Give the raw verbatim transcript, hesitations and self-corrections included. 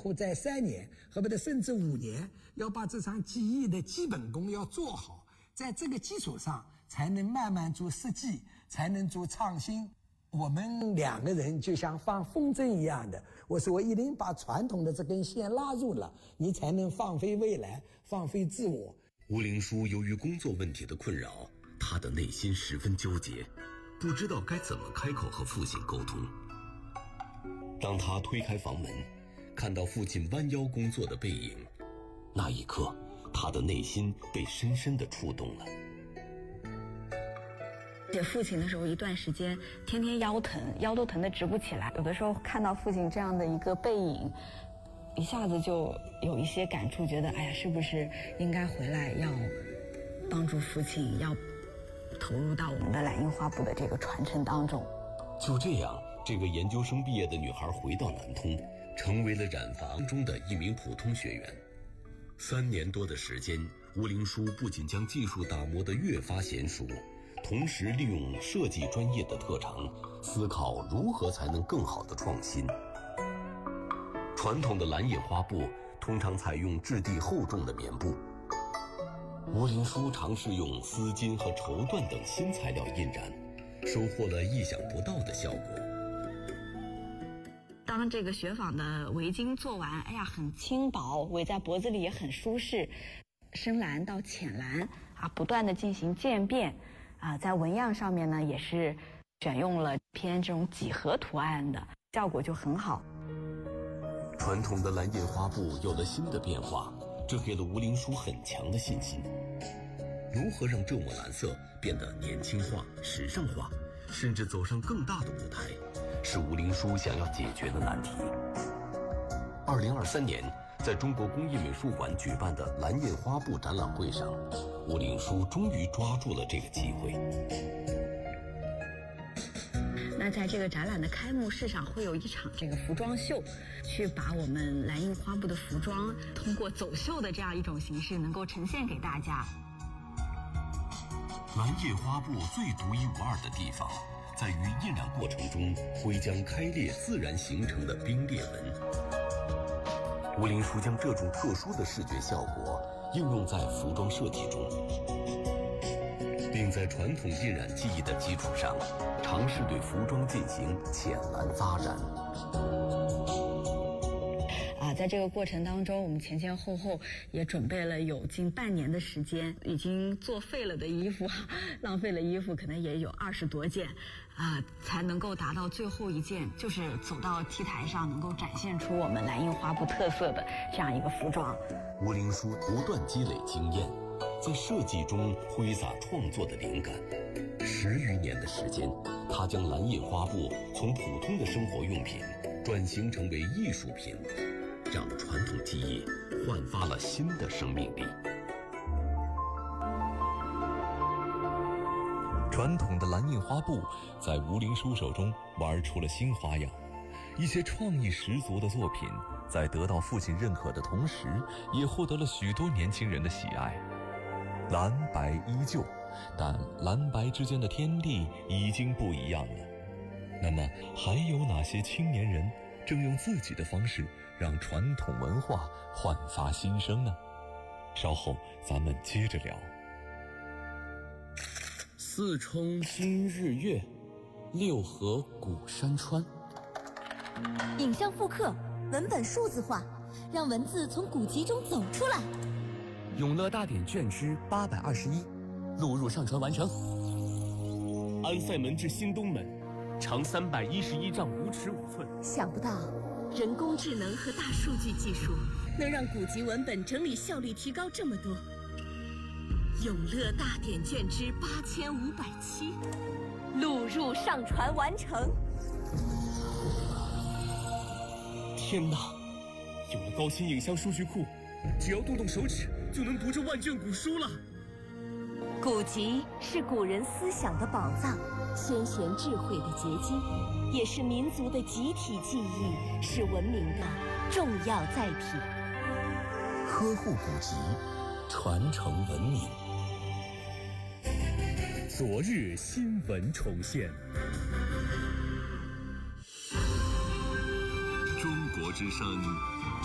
或再三年，恨不得甚至五年，要把这场技艺的基本功要做好，在这个基础上才能慢慢做设计，才能做创新。我们两个人就像放风筝一样的，我说我一定把传统的这根线拉住了，你才能放飞未来，放飞自我。 吴灵书由于工作问题的困扰，他的内心十分纠结，不知道该怎么开口和父亲沟通。当他推开房门，看到父亲弯腰工作的背影，那一刻他的内心被深深地触动了。 写父亲的时候，一段时间天天腰疼，腰都疼得直不起来。有的时候看到父亲这样的一个背影，一下子就有一些感触，觉得哎呀，是不是应该回来要帮助父亲，要投入到我们的蓝印花布的这个传承当中。 就这样，这个研究生毕业的女孩回到南通，成为了染坊中的一名普通学员。三年多的时间，吴灵书不仅将技术打磨得越发娴熟，同时利用设计专业的特长，思考如何才能更好的创新。传统的蓝印花布通常采用质地厚重的棉布，吴灵书尝试用丝巾和绸缎等新材料印染，收获了意想不到的效果。 当这个雪纺的围巾做完，哎呀，很轻薄，围在脖子里也很舒适，深蓝到浅蓝啊，不断的进行渐变啊，在纹样上面呢，也是选用了偏这种几何图案的，效果就很好。 传统的蓝印花布有了新的变化，这给了吴灵书很强的信心。如何让这抹蓝色变得年轻化、时尚化，甚至走上更大的舞台，是吴灵书想要解决的难题。二零二三年，在中国工艺美术馆举办的蓝印花布展览会上，吴灵书终于抓住了这个机会。 那在这个展览的开幕式上，会有一场这个服装秀，去把我们蓝印花布的服装通过走秀的这样一种形式，能够呈现给大家。 蓝印花布最独一无二的地方，在于印染过程中会将开裂自然形成的冰裂纹。吴灵书将这种特殊的视觉效果应用在服装设计中，并在传统印染技艺的基础上，尝试对服装进行浅蓝发展。 啊，在这个过程当中，我们前前后后也准备了有近半年的时间，已经作废了的衣服，浪费了衣服可能也有二十多件，啊，才能够达到最后一件，就是走到 T 台上能够展现出我们蓝印花布特色的这样一个服装。 吴灵书不断积累经验，在设计中挥洒创作的灵感。十余年的时间，他将蓝印花布从普通的生活用品转型成为艺术品，让传统技艺焕发了新的生命力。 传统的蓝印花布在吴灵书手中玩出了新花样，一些创意十足的作品在得到父亲认可的同时，也获得了许多年轻人的喜爱。蓝白依旧，但蓝白之间的天地已经不一样了。那么还有哪些青年人正用自己的方式让传统文化焕发新生呢？稍后咱们接着聊。 四冲今日月，六合古山川。 影像复刻，文本数字化，让文字从古籍中走出来。 永乐大典卷之八百二十一，录入上传完成。安塞门至新东门，长三百一十一丈五尺五寸。 想不到， 人工智能和大数据技术能让古籍文本整理效率提高这么多。永乐大典卷之八千五百七， 录入上传完成。 天哪，有了高清影像数据库，只要动动手指就能读这万卷古书了。 古籍是古人思想的宝藏，先贤智慧的结晶，也是民族的集体记忆，是文明的重要载体。 呵护古籍，传承文明。 昨日新闻重现。 中国之声